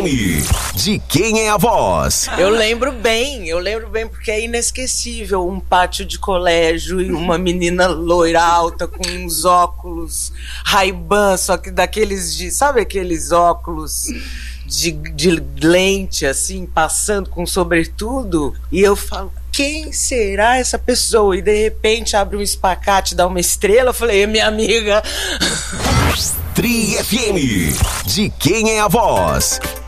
De quem é a voz? Eu lembro bem porque é inesquecível. Um pátio de colégio e uma menina loira alta com uns óculos Ray-Ban, só que daqueles de... Sabe aqueles óculos de lente, assim, passando com sobretudo? E eu falo, quem será essa pessoa? E de repente abre um espacate, dá uma estrela. Eu falei, minha amiga. Tri FM. De quem é a voz?